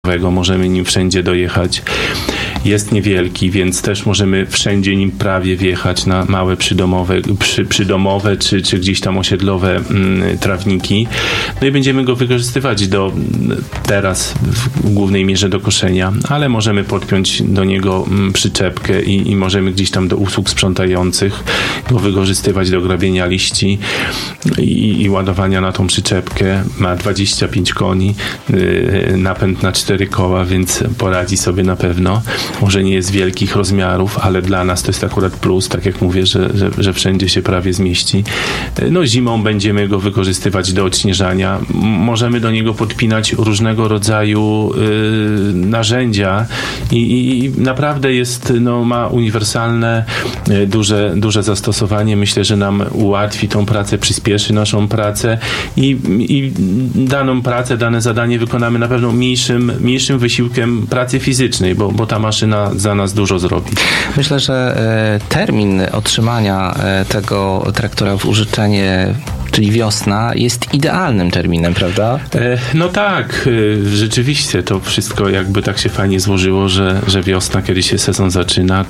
możemy nim wszędzie dojechać. Jest niewielki, więc też możemy wszędzie nim prawie wjechać na małe przydomowe czy gdzieś tam osiedlowe trawniki. No i będziemy go wykorzystywać teraz w głównej mierze do koszenia, ale możemy podpiąć do niego przyczepkę i możemy gdzieś tam do usług sprzątających go wykorzystywać do grabienia liści i ładowania na tą przyczepkę. Ma 25 koni, napęd na 4 koła, więc poradzi sobie na pewno. Może nie jest wielkich rozmiarów, ale dla nas to jest akurat plus, tak jak mówię, że wszędzie się prawie zmieści. No zimą będziemy go wykorzystywać do odśnieżania. Możemy do niego podpinać różnego rodzaju narzędzia i naprawdę jest, ma uniwersalne, duże zastosowanie. Myślę, że nam ułatwi tą pracę, przyspieszy naszą pracę i daną pracę, dane zadanie wykonamy na pewno mniejszym wysiłkiem pracy fizycznej, bo ta maszyna za nas dużo zrobi. Myślę, że termin otrzymania tego traktora w użyczenie, czyli wiosna, jest idealnym terminem, prawda? No tak, rzeczywiście to wszystko jakby tak się fajnie złożyło, że wiosna, kiedy się sezon zaczyna,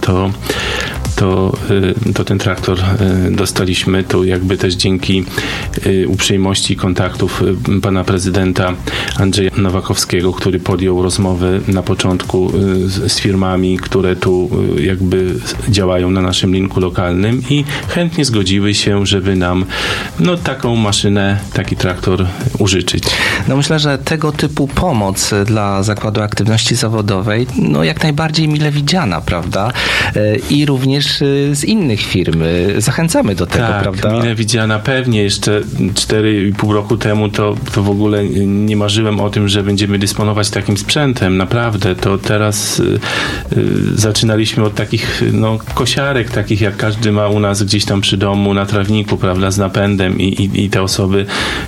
to ten traktor dostaliśmy tu jakby też dzięki uprzejmości kontaktów pana prezydenta Andrzeja Nowakowskiego, który podjął rozmowy na początku z firmami, które tu jakby działają na naszym rynku lokalnym i chętnie zgodziły się, żeby nam taką maszynę, taki traktor użyczyć. No myślę, że tego typu pomoc dla Zakładu Aktywności Zawodowej jak najbardziej mile widziana, prawda? I również z innych firm. Zachęcamy do tego, prawda? Tak, mile widziana pewnie. Jeszcze 4,5 roku temu to w ogóle nie marzyłem o tym, że będziemy dysponować takim sprzętem. Naprawdę. To teraz zaczynaliśmy od takich kosiarek, takich jak każdy ma u nas gdzieś tam przy domu na trawniku, prawda, z napędem i te osoby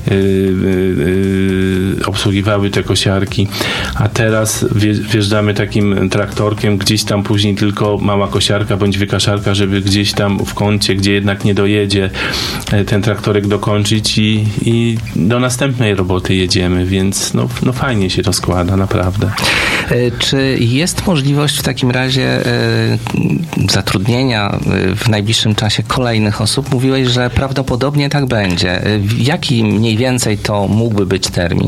obsługiwały te kosiarki. A teraz wjeżdżamy takim traktorkiem, gdzieś tam później tylko mała kosiarka bądź wykaszarka, żeby gdzieś tam w kącie, gdzie jednak nie dojedzie, ten traktorek dokończyć i do następnej roboty jedziemy, więc fajnie się to składa, naprawdę. Czy jest możliwość w takim razie zatrudnienia w najbliższym czasie kolejnych osób? Mówiłeś, że prawdopodobnie tak będzie. Jaki mniej więcej to mógłby być termin?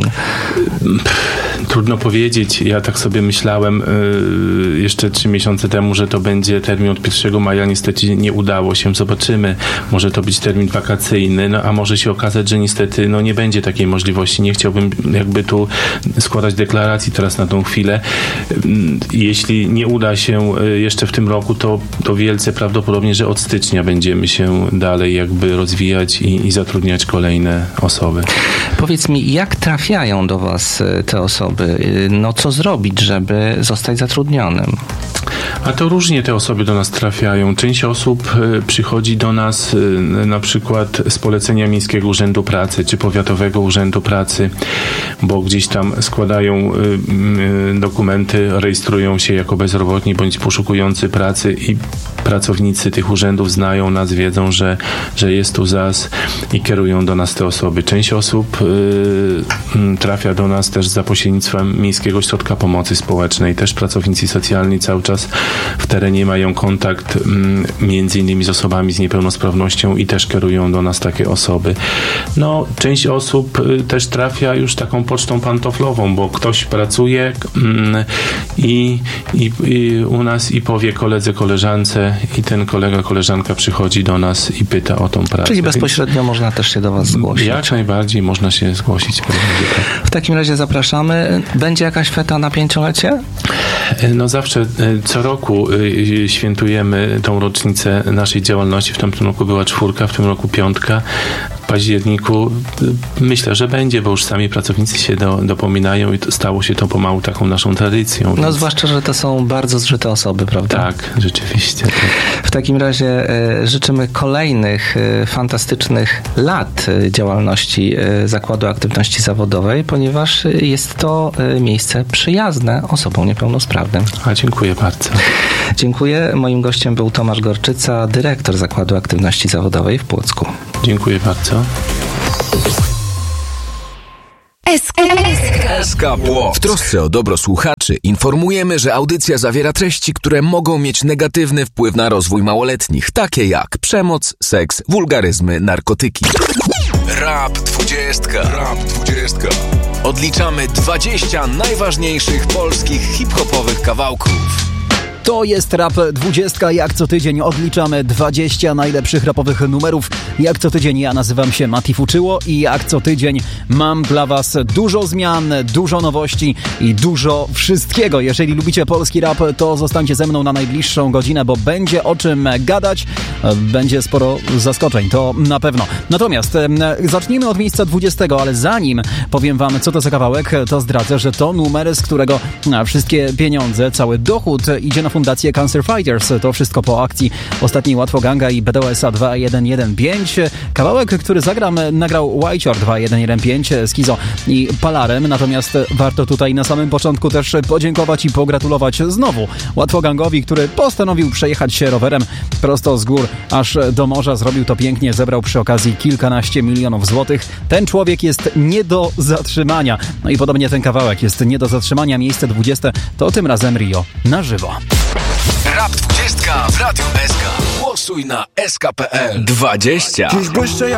Trudno powiedzieć. Ja tak sobie myślałem jeszcze 3 miesiące temu, że to będzie termin od 1 maja. Niestety nie udało się. Zobaczymy. Może to być termin wakacyjny, a może się okazać, że niestety nie będzie takiej możliwości. Nie chciałbym jakby tu składać deklaracji teraz na tą chwilę. Jeśli nie uda się jeszcze w tym roku, to wielce prawdopodobnie, że od stycznia będziemy się dalej jakby rozwijać i zatrudniać kolejne osoby. Powiedz mi, jak trafiają do Was te osoby? Co zrobić, żeby zostać zatrudnionym? A to różnie te osoby do nas trafiają. Część osób przychodzi do nas na przykład z polecenia Miejskiego Urzędu Pracy czy Powiatowego Urzędu Pracy, bo gdzieś tam składają dokumenty, rejestrują się jako bezrobotni bądź poszukujący pracy i pracownicy tych urzędów znają nas, wiedzą, że jest tu ZAS i kierują do nas te osoby. Część osób trafia do nas też za pośrednictwem Miejskiego Ośrodka Pomocy Społecznej. Też pracownicy socjalni cały czas w terenie mają kontakt między innymi z osobami z niepełnosprawnością i też kierują do nas takie osoby. Część osób też trafia już taką pocztą pantoflową, bo ktoś pracuje i u nas i powie koledze, koleżance i ten kolega, koleżanka przychodzi do nas i pyta o tą pracę. Czyli bezpośrednio można też się do Was zgłosić. Jak najbardziej można się zgłosić. W takim razie zapraszamy. Będzie jakaś feta na 5-lecie? Zawsze co roku świętujemy tą rocznicę naszej działalności. W tamtym roku była 4, w tym roku 5. W październiku myślę, że będzie, bo już sami pracownicy się dopominają i stało się to pomału taką naszą tradycją. Więc... zwłaszcza, że to są bardzo zżyte osoby, prawda? Tak, rzeczywiście. Tak. W takim razie życzymy kolejnych fantastycznych lat działalności Zakładu Aktywności Zawodowej, ponieważ jest to miejsce przyjazne osobom niepełnosprawnym. Dziękuję bardzo. Dziękuję. Moim gościem był Tomasz Gorczyca, dyrektor Zakładu Aktywności Zawodowej w Płocku. Dziękuję bardzo. SK Płock. W trosce o dobro słuchaczy informujemy, że audycja zawiera treści, które mogą mieć negatywny wpływ na rozwój małoletnich, takie jak przemoc, seks, wulgaryzmy, narkotyki. Rap 20. Odliczamy 20 najważniejszych polskich hip-hopowych kawałków. To jest Rap 20. Jak co tydzień odliczamy 20 najlepszych rapowych numerów. Jak co tydzień ja nazywam się Mati Fuczyło i jak co tydzień mam dla was dużo zmian, dużo nowości i dużo wszystkiego. Jeżeli lubicie polski rap, to zostańcie ze mną na najbliższą godzinę, bo będzie o czym gadać. Będzie sporo zaskoczeń, to na pewno. Natomiast zacznijmy od miejsca 20, ale zanim powiem wam, co to za kawałek, to zdradzę, że to numer, z którego wszystkie pieniądze, cały dochód idzie na fundację Cancer Fighters. To wszystko po akcji ostatniej Łatwo Ganga i BDOS-a 2115. Kawałek, który nagrał Whiteshore 2115, Skizo i Palarem. Natomiast warto tutaj na samym początku też podziękować i pogratulować znowu Łatwo Gangowi, który postanowił przejechać się rowerem prosto z gór aż do morza. Zrobił to pięknie, zebrał przy okazji kilkanaście milionów złotych. Ten człowiek jest nie do zatrzymania. No i podobnie ten kawałek jest nie do zatrzymania. Miejsce 20 to tym razem Rio na żywo. Rap 20 w Radiu SK. Głosuj na sk.pl 20.